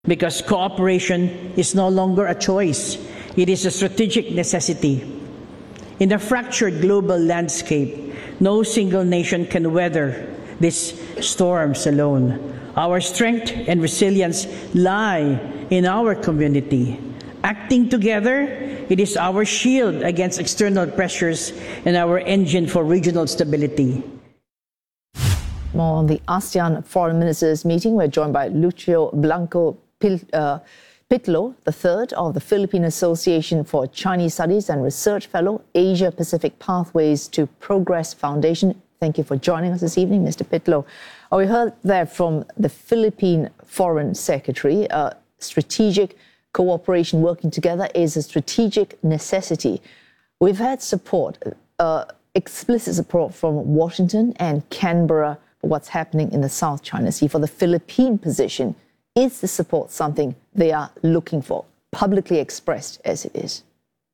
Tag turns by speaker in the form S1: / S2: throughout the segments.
S1: because cooperation is no longer a choice, it is a strategic necessity. In a fractured global landscape, no single nation can weather these storms alone. Our strength and resilience lie in our community. Acting together, it is our shield against external pressures and our engine for regional stability.
S2: More on the ASEAN Foreign Ministers meeting. We're joined by Lucio Blanco Pitlo, the third of the Philippine Association for Chinese Studies and Research Fellow, Asia Pacific Pathways to Progress Foundation. Thank you for joining us this evening, Mr. Pitlo. We heard there from the Philippine Foreign Secretary, strategic cooperation working together is a strategic necessity. We've had support, explicit support from Washington and Canberra for what's happening in the South China Sea. For the Philippine position, is the support something they are looking for, publicly expressed as it is?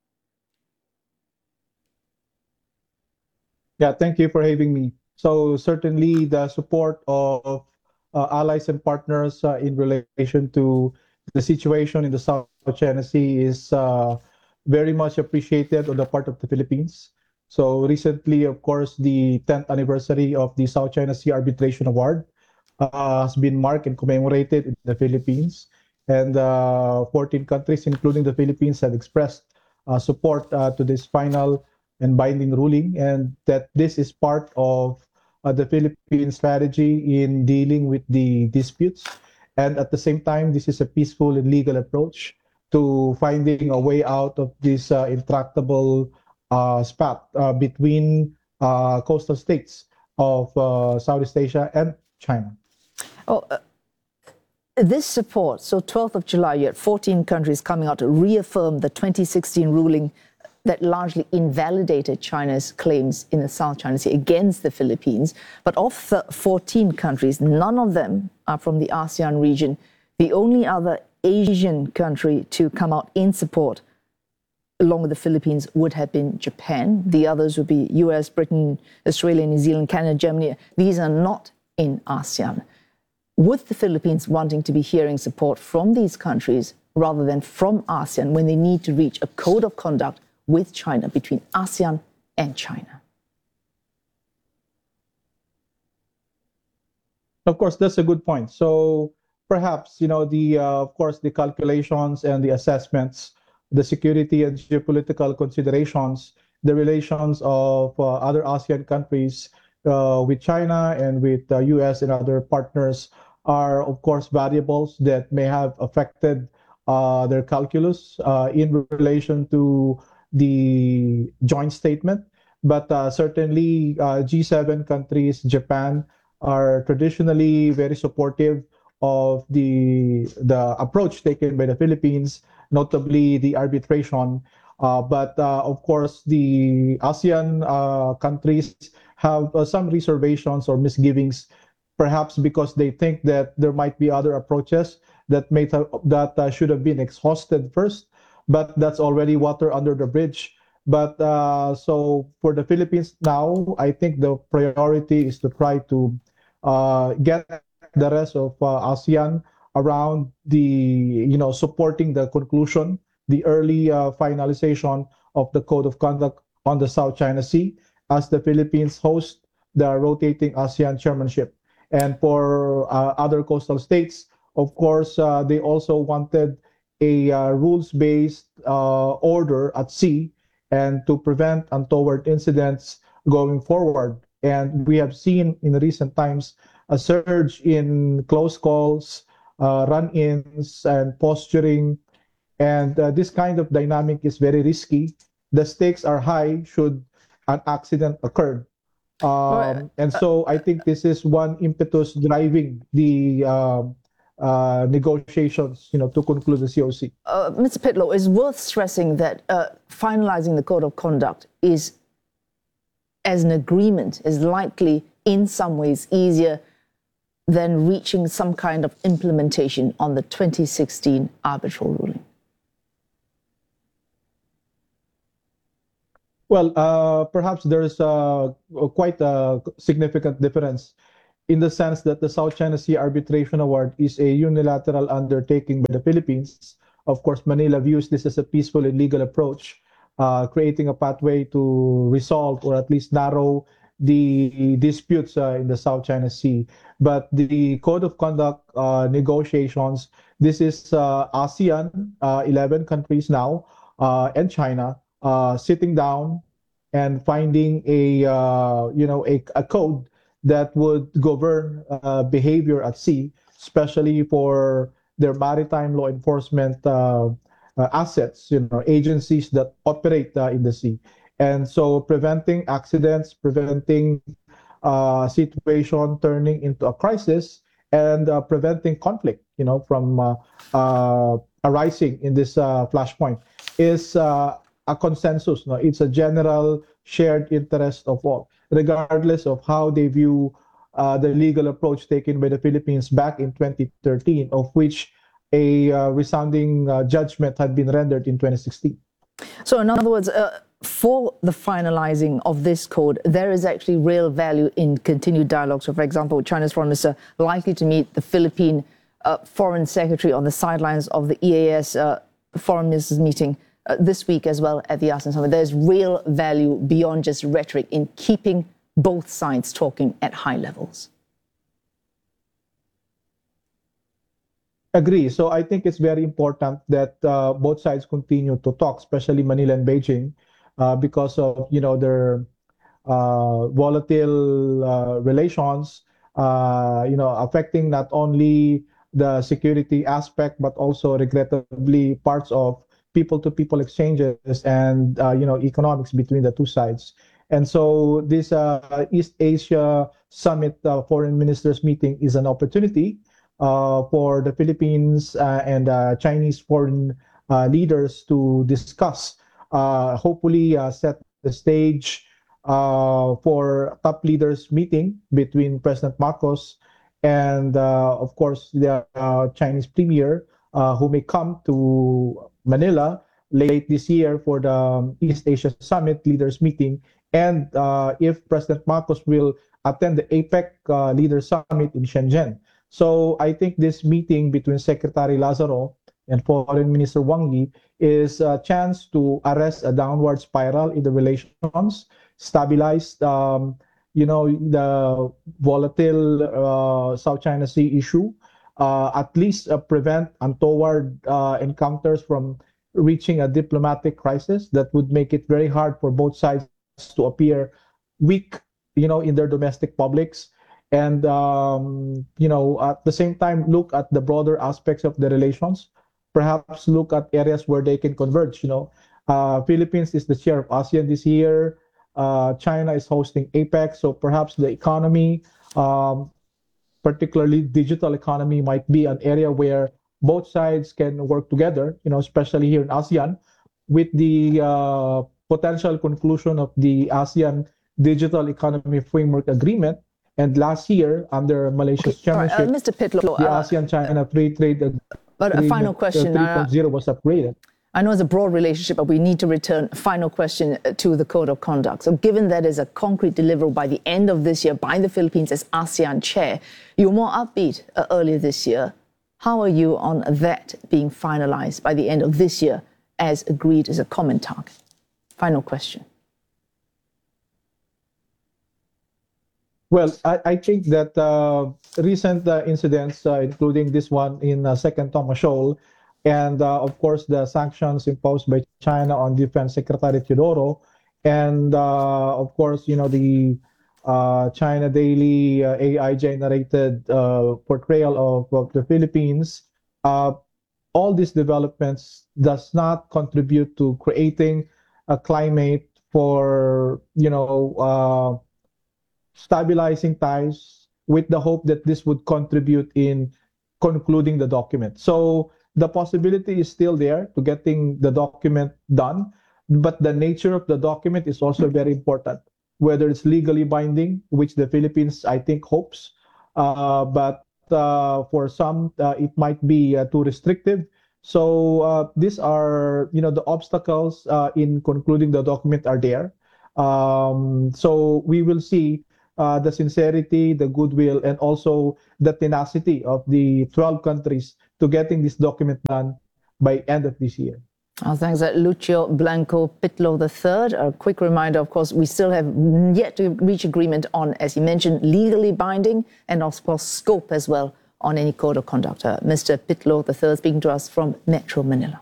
S3: Yeah, thank you for having me. So certainly the support of allies and partners in relation to the situation in the South China Sea is very much appreciated on the part of the Philippines. So recently, of course, the 10th anniversary of the South China Sea Arbitration Award has been marked and commemorated in the Philippines. And 14 countries, including the Philippines, have expressed support to this final and binding ruling, and that this is part of the Philippine strategy in dealing with the disputes. And at the same time, this is a peaceful and legal approach to finding a way out of this intractable spat between coastal states of Southeast Asia and China.
S2: This support, so 12th of July, you had 14 countries coming out to reaffirm the 2016 ruling that largely invalidated China's claims in the South China Sea against the Philippines. But of the 14 countries, none of them are from the ASEAN region. The only other Asian country to come out in support, along with the Philippines, would have been Japan. The others would be US, Britain, Australia, New Zealand, Canada, Germany. These are not in ASEAN. With the Philippines wanting to be hearing support from these countries rather than from ASEAN when they need to reach a code of conduct with China, between ASEAN and China?
S3: Of course, that's a good point. So perhaps, of course, the calculations and the assessments, the security and geopolitical considerations, the relations of other ASEAN countries with China and with the US and other partners are, of course, variables that may have affected their calculus in relation to the joint statement. But certainly G7 countries, Japan, are traditionally very supportive of the approach taken by the Philippines, notably the arbitration. But of course, the ASEAN countries have some reservations or misgivings, perhaps because they think that there might be other approaches that should have been exhausted first, but that's already water under the bridge. But so for the Philippines now, I think the priority is to try to get the rest of ASEAN around the, supporting the conclusion, the early finalization of the Code of Conduct on the South China Sea, as the Philippines host the rotating ASEAN chairmanship. And for other coastal states, of course, they also wanted a rules-based order at sea and to prevent untoward incidents going forward. And we have seen in recent times a surge in close calls, run-ins, and posturing. And this kind of dynamic is very risky. The stakes are high should an accident occur. And so I think this is one impetus driving the negotiations, to conclude the COC.
S2: Mr. Pitlo, it's worth stressing that finalizing the Code of Conduct is, as an agreement, is likely in some ways easier than reaching some kind of implementation on the 2016 arbitral ruling.
S3: Well, perhaps there's quite a significant difference in the sense that the South China Sea Arbitration Award is a unilateral undertaking by the Philippines. Of course, Manila views this as a peaceful and legal approach, creating a pathway to resolve or at least narrow the disputes in the South China Sea. But the Code of Conduct negotiations, this is ASEAN, 11 countries now, and China sitting down and finding a code that would govern behavior at sea, especially for their maritime law enforcement assets, agencies that operate in the sea. And so preventing accidents, preventing situation turning into a crisis, and preventing conflict, from arising in this flashpoint is a consensus. No? It's a general shared interest of all, regardless of how they view the legal approach taken by the Philippines back in 2013, of which a resounding judgment had been rendered in 2016.
S2: So in other words, for the finalizing of this code, there is actually real value in continued dialogue. So, for example, China's foreign minister likely to meet the Philippine foreign secretary on the sidelines of the EAS foreign ministers meeting this week as well at the ASEAN summit. There's real value beyond just rhetoric in keeping both sides talking at high levels.
S3: Agree. So I think it's very important that both sides continue to talk, especially Manila and Beijing, because of their volatile relations, affecting not only the security aspect but also regrettably parts of people-to-people exchanges and economics between the two sides. And so this East Asia Summit Foreign Ministers meeting is an opportunity for the Philippines and Chinese foreign leaders to discuss, hopefully set the stage for top leaders meeting between President Marcos and, of course, the Chinese premier, who may come to Manila late this year for the East Asia Summit leaders meeting. And if President Marcos will attend the APEC Leaders Summit in Shenzhen. So I think this meeting between Secretary Lazaro and Foreign Minister Wang Yi is a chance to arrest a downward spiral in the relations, stabilize, the volatile South China Sea issue, at least prevent untoward encounters from reaching a diplomatic crisis that would make it very hard for both sides to appear weak, in their domestic publics. And, at the same time, look at the broader aspects of the relations, perhaps look at areas where they can converge. Philippines is the chair of ASEAN this year. China is hosting APEC. So perhaps the economy, particularly digital economy, might be an area where both sides can work together, especially here in ASEAN, with the potential conclusion of the ASEAN Digital Economy Framework Agreement. And last year, under Malaysia's chairmanship,
S2: Mr. Pitlow,
S3: the ASEAN-China Free Trade Agreement
S2: but a final question.
S3: 3.0 was upgraded.
S2: I know it's a broad relationship, but we need to return. Final question to the Code of Conduct. So given that is a concrete deliverable by the end of this year by the Philippines as ASEAN chair, you were more upbeat earlier this year. How are you on that being finalized by the end of this year as agreed as a common target? Final question.
S3: Well, I think that recent incidents, including this one in Second Thomas Shoal, and of course the sanctions imposed by China on Defense Secretary Teodoro, and of course, the China Daily AI-generated portrayal of the Philippines, all these developments does not contribute to creating a climate for, stabilizing ties with the hope that this would contribute in concluding the document. So the possibility is still there to getting the document done, but the nature of the document is also very important, whether it's legally binding, which the Philippines, I think, hopes, but for some, it might be too restrictive. So these are, the obstacles in concluding the document are there. So we will see the sincerity, the goodwill, and also the tenacity of the 12 countries to getting this document done by end of this year.
S2: Thanks, Lucio Blanco Pitlo III. A quick reminder, of course, we still have yet to reach agreement on, as you mentioned, legally binding and, of course, scope as well on any code of conduct. Mr. Pitlo III speaking to us from Metro Manila.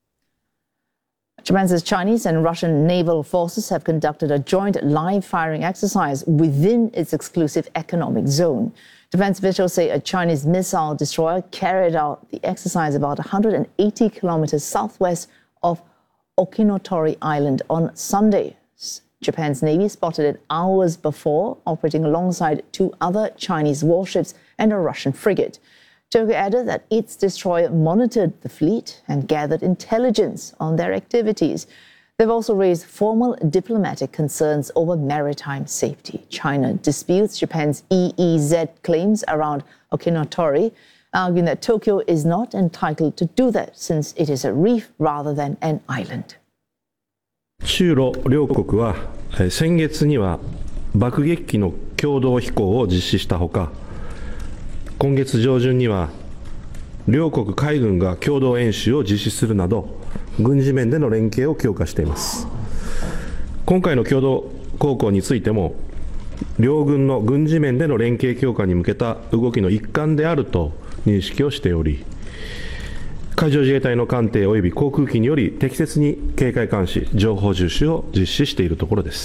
S2: Japan says Chinese and Russian naval forces have conducted a joint live firing exercise within its exclusive economic zone. Defense officials say a Chinese missile destroyer carried out the exercise about 180 kilometers southwest of Okinotori Island on Sunday. Japan's Navy spotted it hours before, operating alongside 2 other Chinese warships and a Russian frigate. Tokyo added that its destroyer monitored the fleet and gathered intelligence on their activities. They've also raised formal diplomatic concerns over maritime safety. China disputes Japan's EEZ claims around Okinotori, arguing that Tokyo is not entitled to do that since it is a reef rather than an island.
S4: 中ロ両国は先月には爆撃機の共同飛行を実施したほか、今月上旬には両国海軍が共同演習を実施するなど軍事面での連携を強化しています。今回の共同航行についても両軍の軍事面での連携強化に向けた動きの一環であると認識をしており、海上自衛隊の艦艇及び航空機により適切に警戒監視、情報収集を実施しているところです。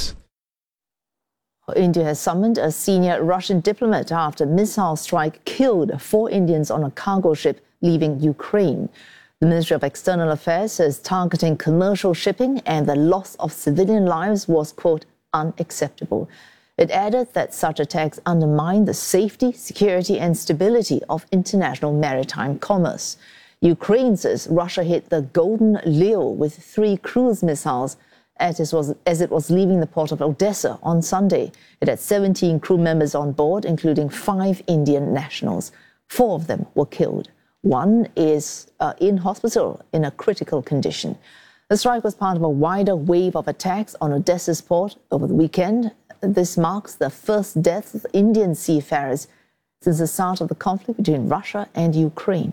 S2: India has summoned a senior Russian diplomat after missile strike killed 4 Indians on a cargo ship leaving Ukraine. The Ministry of External Affairs says targeting commercial shipping and the loss of civilian lives was, quote, unacceptable. It added that such attacks undermine the safety, security and stability of international maritime commerce. Ukraine says Russia hit the Golden Leo with 3 cruise missiles as it was leaving the port of Odessa on Sunday. It had 17 crew members on board, including 5 Indian nationals. 4 of them were killed. 1 is in hospital in a critical condition. The strike was part of a wider wave of attacks on Odessa's port over the weekend. This marks the first deaths of Indian seafarers since the start of the conflict between Russia and Ukraine.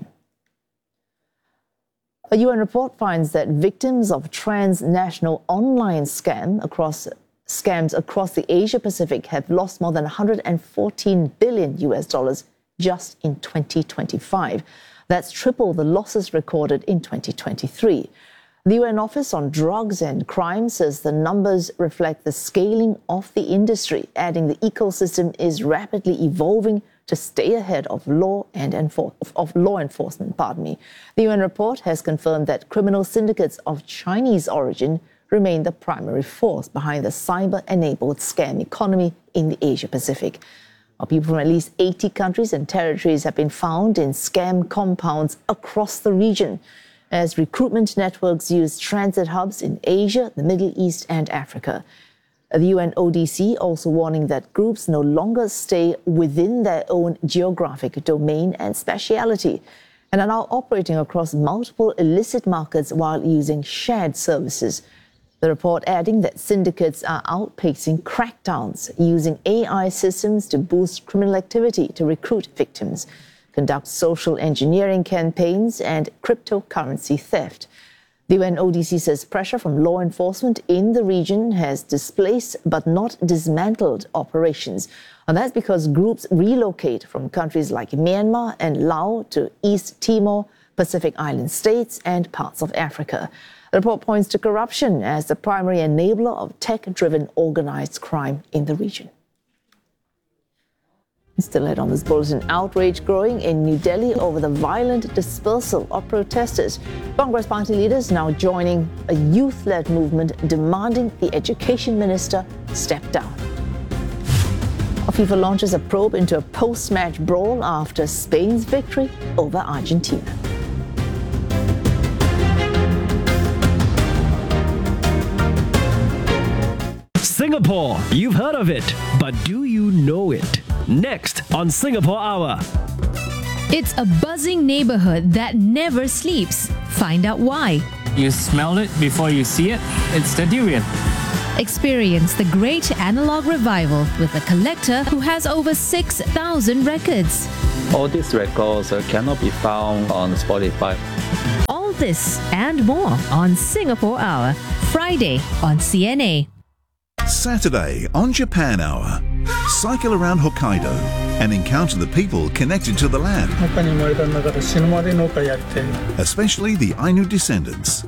S2: A UN report finds that victims of transnational online scams across the Asia-Pacific have lost more than $114 billion just in 2025. That's triple the losses recorded in 2023. The UN Office on Drugs and Crime says the numbers reflect the scaling of the industry, adding the ecosystem is rapidly evolving to stay ahead of law enforcement. The UN report has confirmed that criminal syndicates of Chinese origin remain the primary force behind the cyber-enabled scam economy in the Asia-Pacific. People from at least 80 countries and territories have been found in scam compounds across the region, as recruitment networks use transit hubs in Asia, the Middle East and Africa. The UNODC also warning that groups no longer stay within their own geographic domain and speciality and are now operating across multiple illicit markets while using shared services. The report adding that syndicates are outpacing crackdowns, using AI systems to boost criminal activity to recruit victims, conduct social engineering campaigns and cryptocurrency theft. The UNODC says pressure from law enforcement in the region has displaced but not dismantled operations. And that's because groups relocate from countries like Myanmar and Laos to East Timor, Pacific Island states and parts of Africa. The report points to corruption as the primary enabler of tech-driven organized crime in the region. Still ahead on this bulletin, outrage growing in New Delhi over the violent dispersal of protesters. Congress party leaders now joining a youth-led movement demanding the education minister step down. FIFA launches a probe into a post-match brawl after Spain's victory over Argentina.
S5: Singapore, you've heard of it, but do you know it? Next on Singapore Hour.
S6: It's a buzzing neighborhood that never sleeps. Find out why.
S7: You smell it before you see it. It's the durian.
S6: Experience the great analog revival with a collector who has over 6,000 records.
S7: All these records cannot be found on Spotify.
S6: All this and more on Singapore Hour, Friday on CNA.
S8: Saturday on Japan Hour. Cycle around Hokkaido and encounter the people connected to the land, especially the Ainu descendants.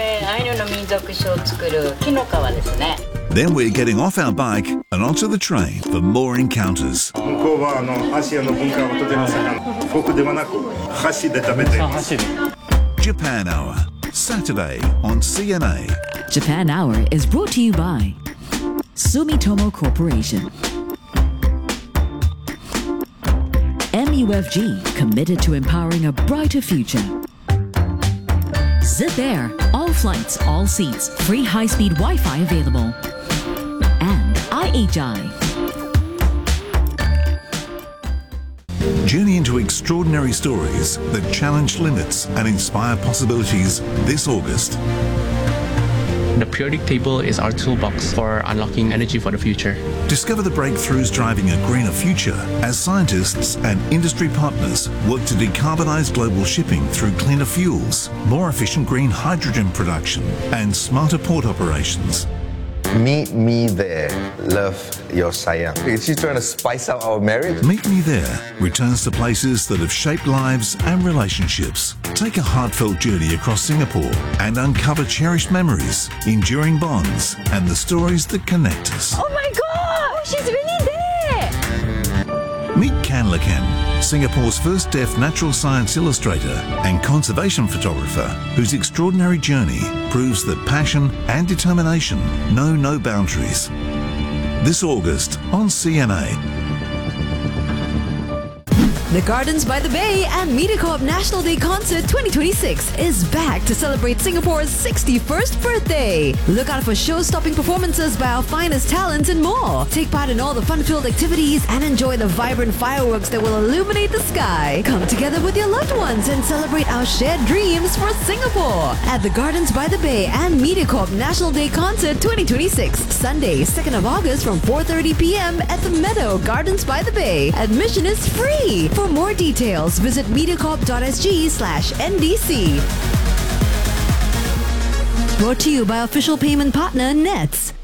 S8: Then we're getting off our bike and onto the train for more encounters. Japan Hour, Saturday on CNA.
S9: Japan Hour is brought to you by Sumitomo Corporation. MUFG, committed to empowering a brighter future. Zip Air, all flights, all seats, free high-speed Wi-Fi available. And IHI.
S8: Journey into extraordinary stories that challenge limits and inspire possibilities this August.
S10: The periodic table is our toolbox for unlocking energy for the future.
S8: Discover the breakthroughs driving a greener future as scientists and industry partners work to decarbonize global shipping through cleaner fuels, more efficient green hydrogen production, and smarter port operations.
S11: Meet me there. Love your sayang. Is she trying to spice up our marriage?
S8: Meet Me There returns to places that have shaped lives and relationships. Take a heartfelt journey across Singapore and uncover cherished memories, enduring bonds, and the stories that connect us.
S2: Oh my God! She's really there!
S8: Meet Kanlakan, Singapore's first deaf natural science illustrator and conservation photographer, whose extraordinary journey proves that passion and determination know no boundaries. This August on CNA.
S9: The Gardens by the Bay and MediaCorp National Day Concert 2026 is back to celebrate Singapore's 61st birthday. Look out for show-stopping performances by our finest talents and more. Take part in all the fun-filled activities and enjoy the vibrant fireworks that will illuminate the sky. Come together with your loved ones and celebrate our shared dreams for Singapore at the Gardens by the Bay and MediaCorp National Day Concert 2026, Sunday, 2nd of August from 4:30 p.m. at the Meadow Gardens by the Bay. Admission is free. For more details, visit mediacorp.sg/NDC. Brought to you by official payment partner Nets.